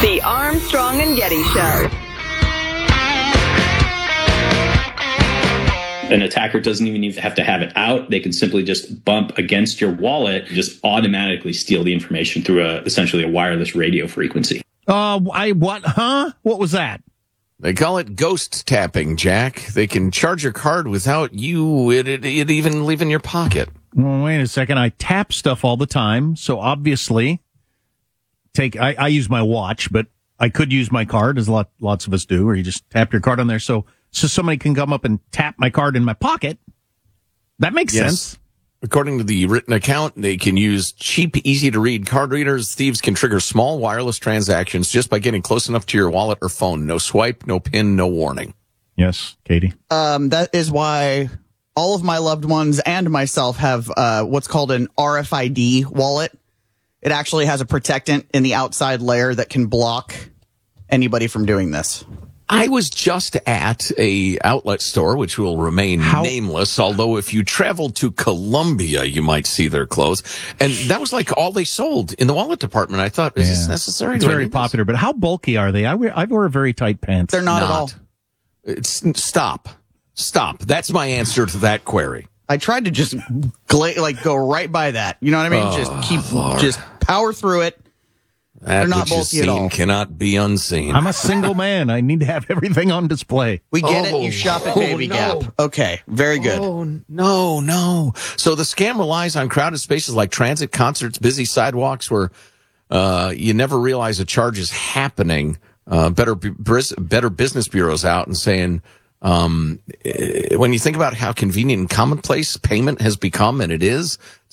The Armstrong and Getty Show. An attacker doesn't even have to have it out. They can simply just bump against your wallet, just automatically steal the information through essentially a wireless radio frequency. What was that? They call it ghost tapping, Jack. They can charge your card without it even leaving your pocket. Well, wait a second. I tap stuff all the time, so obviously, I use my watch, but I could use my card, as lots of us do, or you just tap your card on there, so somebody can come up and tap my card in my pocket. That makes sense. According to the written account, they can use cheap, easy-to-read card readers. Thieves can trigger small wireless transactions just by getting close enough to your wallet or phone. No swipe, no pin, no warning. Yes, Katie? That is why all of my loved ones and myself have what's called an RFID wallet. It actually has a protectant in the outside layer that can block anybody from doing this. I was just at a outlet store, which will remain nameless, although if you travel to Columbia, you might see their clothes. And that was like all they sold in the wallet department. I thought, is this necessary? It's very popular, but how bulky are they? I wear very tight pants. They're not at all. Stop. That's my answer to that query. I tried to just go right by that. You know what I mean? Just power through it. That which is seen cannot be unseen. I'm a single man. I need to have everything on display. We get it. You shop at Baby Gap. Okay, very good. Oh, no. So the scam relies on crowded spaces like transit, concerts, busy sidewalks where you never realize a charge is happening. Better Business Bureau's out and saying, when you think about how convenient and commonplace payment has become, and it is,